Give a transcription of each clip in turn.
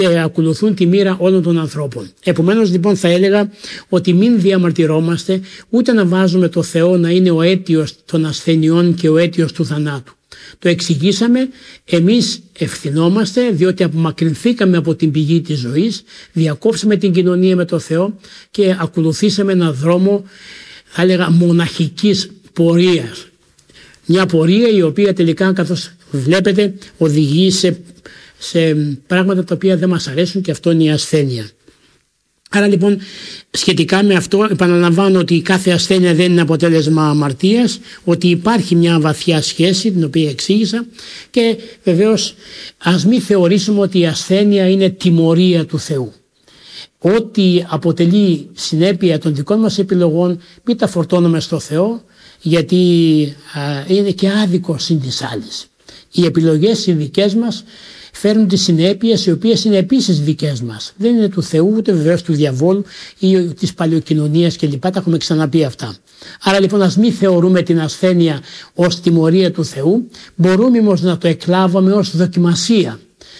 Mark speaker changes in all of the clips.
Speaker 1: και ακολουθούν τη μοίρα όλων των ανθρώπων. Επομένως λοιπόν θα έλεγα ότι μην διαμαρτυρόμαστε ούτε να βάζουμε το Θεό να είναι ο αίτιος των ασθενειών και ο αίτιος του θανάτου. Το εξηγήσαμε, εμείς ευθυνόμαστε διότι απομακρυνθήκαμε από την πηγή της ζωής, διακόψαμε την κοινωνία με το Θεό και ακολουθήσαμε έναν δρόμο, θα έλεγα, μοναχικής πορείας. Μια πορεία η οποία τελικά, καθώς βλέπετε, οδηγεί σε πράγματα τα οποία δεν μας αρέσουν, και αυτό είναι η ασθένεια. Άρα λοιπόν σχετικά με αυτό επαναλαμβάνω ότι κάθε ασθένεια δεν είναι αποτέλεσμα αμαρτίας, ότι υπάρχει μια βαθιά σχέση την οποία εξήγησα, και βεβαίως ας μην θεωρήσουμε ότι η ασθένεια είναι τιμωρία του Θεού. Ό,τι αποτελεί συνέπεια των δικών μας επιλογών μην τα φορτώνουμε στο Θεό, γιατί είναι και άδικο συν της άλλης. Οι επιλογές οι δικές μας φέρνουν τις συνέπειες οι οποίες είναι επίσης δικές μας. Δεν είναι του Θεού, ούτε βεβαίως του διαβόλου ή της παλαιοκοινωνίας κλπ. Τα έχουμε ξαναπεί αυτά. Άρα λοιπόν ας μην θεωρούμε την ασθένεια ως τιμωρία του Θεού, μπορούμε όμως να το εκλάβουμε ως δοκιμασία,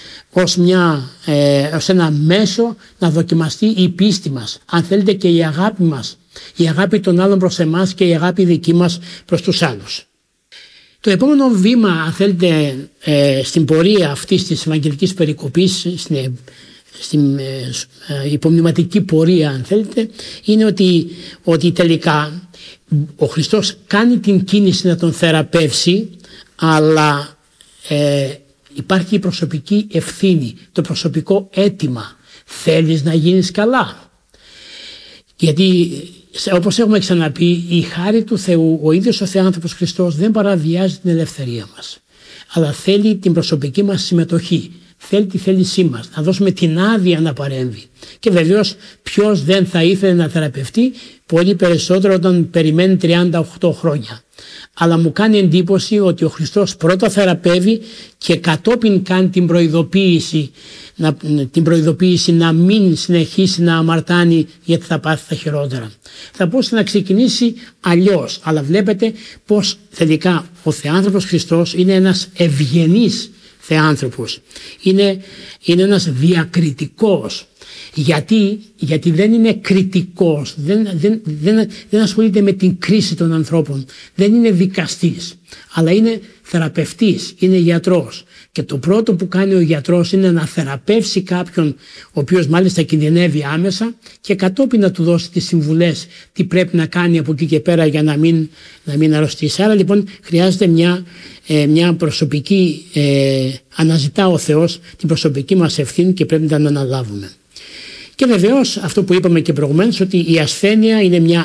Speaker 1: ως ένα μέσο να δοκιμαστεί η πίστη μας, αν θέλετε και η αγάπη μας, η αγάπη των άλλων προς εμάς και η αγάπη δική μας προς τους άλλους. Το επόμενο βήμα, αν θέλετε, στην πορεία αυτής της Ευαγγελικής περικοπής, στην υπομνηματική πορεία αν θέλετε, είναι ότι τελικά ο Χριστός κάνει την κίνηση να τον θεραπεύσει, αλλά υπάρχει η προσωπική ευθύνη, το προσωπικό αίτημα. Θέλεις να γίνεις καλά? Γιατί όπως έχουμε ξαναπεί, η χάρη του Θεού, ο ίδιος ο Θεάνθρωπος Χριστός δεν παραβιάζει την ελευθερία μας, αλλά θέλει την προσωπική μας συμμετοχή, θέλει τη θέλησή μας, να δώσουμε την άδεια να παρέμβει. Και βεβαίως ποιος δεν θα ήθελε να θεραπευτεί, πολύ περισσότερο όταν περιμένει 38 χρόνια. Αλλά μου κάνει εντύπωση ότι ο Χριστός πρώτα θεραπεύει και κατόπιν κάνει την προειδοποίηση να μην συνεχίσει να αμαρτάνει, γιατί θα πάθει τα χειρότερα. Θα μπορούσε να ξεκινήσει αλλιώς, αλλά βλέπετε πως τελικά ο Θεάνθρωπος Χριστός είναι ένας ευγενής Θεάνθρωπος, είναι ένας διακριτικός. Γιατί δεν είναι κριτικός, δεν ασχολείται με την κρίση των ανθρώπων, δεν είναι δικαστής, αλλά είναι θεραπευτής, είναι γιατρός. Και το πρώτο που κάνει ο γιατρός είναι να θεραπεύσει κάποιον ο οποίος μάλιστα κινδυνεύει άμεσα, και κατόπιν να του δώσει τις συμβουλές τι πρέπει να κάνει από εκεί και πέρα για να μην αρρωστήσει. Άρα λοιπόν χρειάζεται μια προσωπική, αναζητά ο Θεός την προσωπική μας ευθύνη και πρέπει να την αναλάβουμε. Και βεβαίως αυτό που είπαμε και προηγουμένως, ότι η ασθένεια είναι μια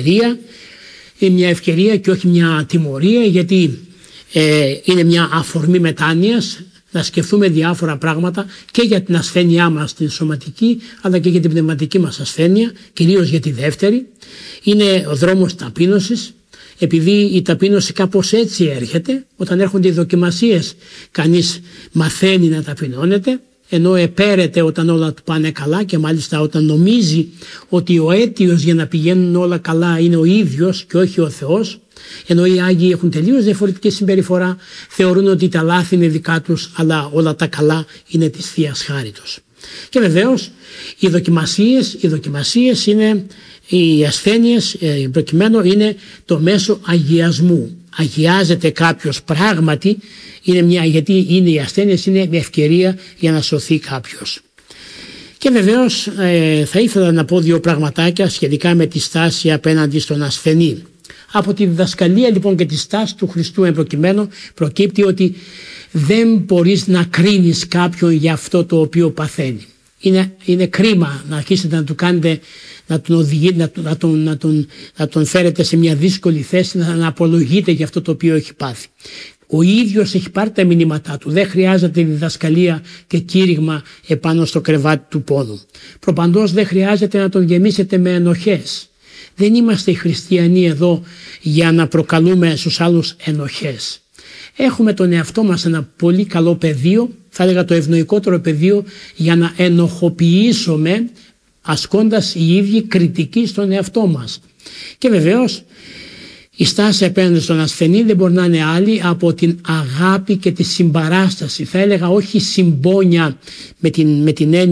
Speaker 1: ευκαιρία και όχι μια τιμωρία, γιατί είναι μια αφορμή μετάνοιας να σκεφτούμε διάφορα πράγματα και για την ασθένειά μας την σωματική, αλλά και για την πνευματική μας ασθένεια, κυρίως για τη δεύτερη. Είναι ο δρόμος ταπείνωσης, επειδή η ταπείνωση κάπως έτσι έρχεται, όταν έρχονται οι δοκιμασίες κανείς μαθαίνει να ταπεινώνεται, ενώ επέρεται όταν όλα του πάνε καλά, και μάλιστα όταν νομίζει ότι ο αίτιος για να πηγαίνουν όλα καλά είναι ο ίδιος και όχι ο Θεός, ενώ οι Άγιοι έχουν τελείως διαφορετική συμπεριφορά, θεωρούν ότι τα λάθη είναι δικά τους, αλλά όλα τα καλά είναι της Θείας Χάριτος. Και βεβαίως οι δοκιμασίες είναι, οι ασθένειες προκειμένου είναι το μέσο αγιασμού. Αγιάζεται κάποιος πράγματι, γιατί οι ασθένειες είναι μια ευκαιρία για να σωθεί κάποιος. Και βεβαίως θα ήθελα να πω δύο πραγματάκια σχετικά με τη στάση απέναντι στον ασθενή. Από τη διδασκαλία λοιπόν και τη στάση του Χριστού εν προκειμένου προκύπτει ότι δεν μπορείς να κρίνεις κάποιον για αυτό το οποίο παθαίνει. Είναι κρίμα να αρχίσετε να του κάνετε, να τον φέρετε σε μια δύσκολη θέση, να απολογείτε για αυτό το οποίο έχει πάθει. Ο ίδιος έχει πάρει τα μηνύματά του. Δεν χρειάζεται διδασκαλία και κήρυγμα επάνω στο κρεβάτι του πόνου. Προπαντός δεν χρειάζεται να τον γεμίσετε με ενοχές. Δεν είμαστε οι χριστιανοί εδώ για να προκαλούμε στους άλλους ενοχές. Έχουμε τον εαυτό μας ένα πολύ καλό πεδίο, θα έλεγα το ευνοϊκότερο πεδίο, για να ενοχοποιήσουμε, ασκώντας οι ίδιοι κριτική στον εαυτό μας. Και βεβαίως Η στάση απέναντι στον ασθενή δεν μπορεί να είναι άλλη από την αγάπη και τη συμπαράσταση. Θα έλεγα όχι συμπόνια με την έννοια